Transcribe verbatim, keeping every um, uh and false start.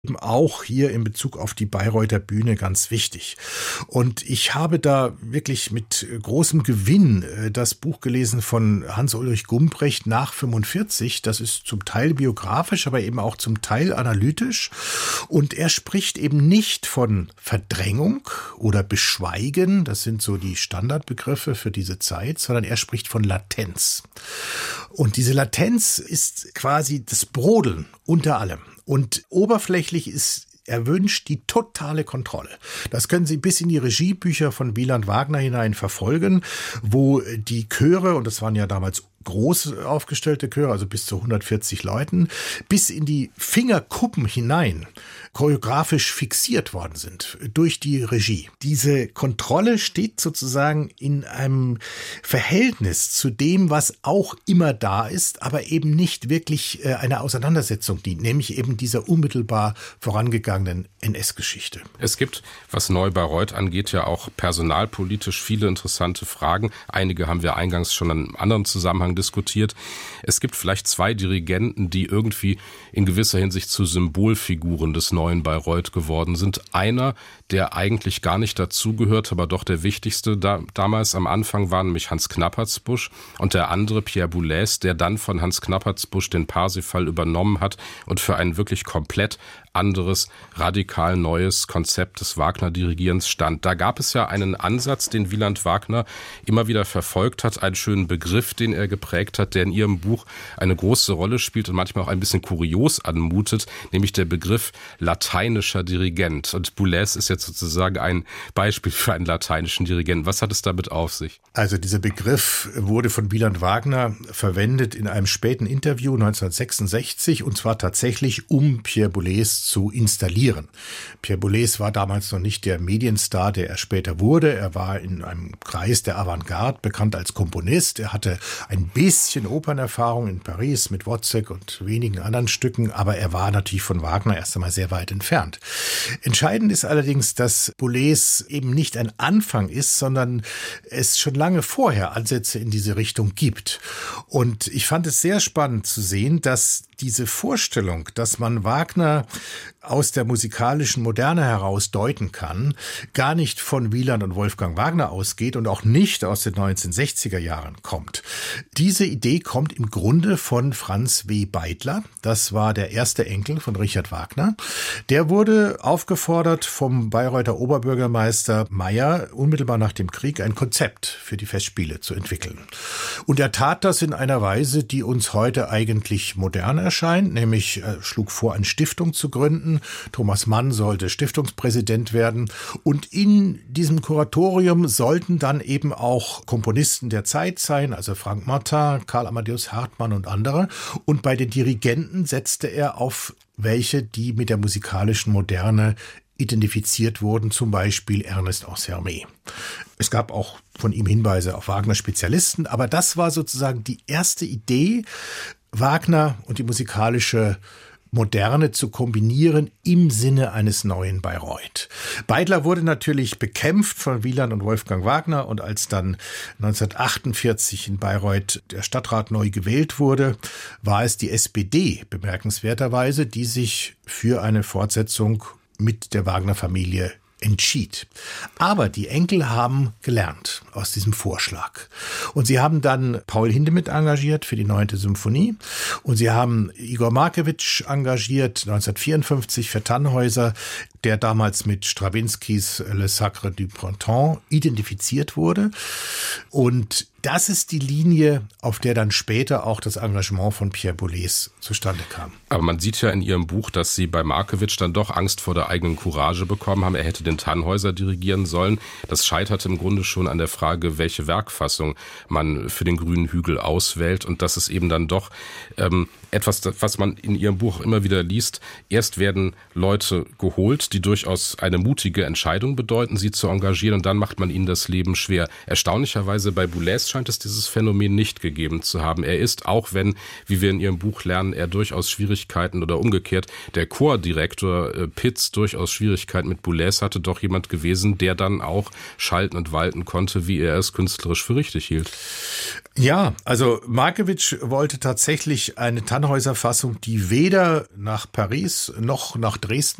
Auch hier in Bezug auf die Bayreuther Bühne ganz wichtig. Und ich habe da wirklich mit großem Gewinn das Buch gelesen von Hans-Ulrich Gumprecht nach fünfundvierzig. Das ist zum Teil biografisch, aber eben auch zum Teil analytisch. Und er spricht eben nicht von Verdrängung oder Beschweigen, das sind so die Standardbegriffe für diese Zeit, sondern er spricht von Latenz. Und diese Latenz ist quasi das Brodeln unter allem. Und oberflächlich ist erwünscht die totale Kontrolle. Das können Sie bis in die Regiebücher von Wieland Wagner hinein verfolgen, wo die Chöre, und das waren ja damals groß aufgestellte Chöre, also bis zu hundertvierzig Leuten, bis in die Fingerkuppen hinein choreografisch fixiert worden sind durch die Regie. Diese Kontrolle steht sozusagen in einem Verhältnis zu dem, was auch immer da ist, aber eben nicht wirklich einer Auseinandersetzung dient, nämlich eben dieser unmittelbar vorangegangenen N S-Geschichte. Es gibt, was Neu-Bayreuth angeht, ja auch personalpolitisch viele interessante Fragen. Einige haben wir eingangs schon in einem anderen Zusammenhang diskutiert. Es gibt vielleicht zwei Dirigenten, die irgendwie in gewisser Hinsicht zu Symbolfiguren des neuen Bayreuth geworden sind. Einer, der eigentlich gar nicht dazugehört, aber doch der wichtigste da, damals am Anfang war, nämlich Hans Knappertsbusch, und der andere Pierre Boulez, der dann von Hans Knappertsbusch den Parsifal übernommen hat und für ein wirklich komplett anderes, radikal neues Konzept des Wagner-Dirigierens stand. Da gab es ja einen Ansatz, den Wieland Wagner immer wieder verfolgt hat, einen schönen Begriff, den er geprägt hat, der in Ihrem Buch eine große Rolle spielt und manchmal auch ein bisschen kurios anmutet, nämlich der Begriff lateinischer Dirigent. Und Boulez ist jetzt sozusagen ein Beispiel für einen lateinischen Dirigenten. Was hat es damit auf sich? Also dieser Begriff wurde von Wieland Wagner verwendet in einem späten Interview neunzehnhundertsechsundsechzig, und zwar tatsächlich, um Pierre Boulez zu installieren. Pierre Boulez war damals noch nicht der Medienstar, der er später wurde. Er war in einem Kreis der Avantgarde bekannt als Komponist. Er hatte ein bisschen Opernerfahrung in Paris mit Wozzeck und wenigen anderen Stücken, aber er war natürlich von Wagner erst einmal sehr weit entfernt. Entscheidend ist allerdings, dass Boulez eben nicht ein Anfang ist, sondern es schon lange vorher Ansätze in diese Richtung gibt. Und ich fand es sehr spannend zu sehen, dass diese Vorstellung, dass man Wagner aus der musikalischen Moderne heraus deuten kann, gar nicht von Wieland und Wolfgang Wagner ausgeht und auch nicht aus den neunzehnhundertsechziger Jahren kommt. Diese Idee kommt im Grunde von Franz W. Beidler. Das war der erste Enkel von Richard Wagner. Der wurde aufgefordert vom Bayreuther Oberbürgermeister Meyer, unmittelbar nach dem Krieg ein Konzept für die Festspiele zu entwickeln. Und er tat das in einer Weise, die uns heute eigentlich modern erscheint, nämlich er schlug vor, eine Stiftung zu gründen. Thomas Mann sollte Stiftungspräsident werden, und in diesem Kuratorium sollten dann eben auch Komponisten der Zeit sein, also Frank Martin, Karl Amadeus Hartmann und andere. Und bei den Dirigenten setzte er auf welche, die mit der musikalischen Moderne identifiziert wurden, zum Beispiel Ernest Ansermet. Es gab auch von ihm Hinweise auf Wagner-Spezialisten, aber das war sozusagen die erste Idee, Wagner und die musikalische Moderne zu kombinieren im Sinne eines neuen Bayreuth. Beidler wurde natürlich bekämpft von Wieland und Wolfgang Wagner, und als dann neunzehnhundertachtundvierzig in Bayreuth der Stadtrat neu gewählt wurde, war es die S P D bemerkenswerterweise, die sich für eine Fortsetzung mit der Wagner-Familie entschied. Aber die Enkel haben gelernt aus diesem Vorschlag. Und sie haben dann Paul Hindemith engagiert für die neunte Symphonie. Und sie haben Igor Markewitsch engagiert, neunzehnhundertvierundfünfzig für Tannhäuser, der damals mit Strawinskys Le Sacre du Printemps identifiziert wurde. Und das ist die Linie, auf der dann später auch das Engagement von Pierre Boulez zustande kam. Aber man sieht ja in Ihrem Buch, dass Sie bei Markewitsch dann doch Angst vor der eigenen Courage bekommen haben. Er hätte den Tannhäuser dirigieren sollen. Das scheiterte im Grunde schon an der Frage, welche Werkfassung man für den Grünen Hügel auswählt. Und das ist eben dann doch ähm, etwas, was man in Ihrem Buch immer wieder liest. Erst werden Leute geholt, die durchaus eine mutige Entscheidung bedeuten, sie zu engagieren, und dann macht man ihnen das Leben schwer. Erstaunlicherweise bei Boulez scheint es dieses Phänomen nicht gegeben zu haben. Er ist, auch wenn, wie wir in Ihrem Buch lernen, er durchaus Schwierigkeiten oder umgekehrt, der Chordirektor äh, Pitz durchaus Schwierigkeiten mit Boulez hatte, doch jemand gewesen, der dann auch schalten und walten konnte, wie er es künstlerisch für richtig hielt. Ja, also Markewitsch wollte tatsächlich eine Tannhäuser-Fassung, die weder nach Paris noch nach Dresden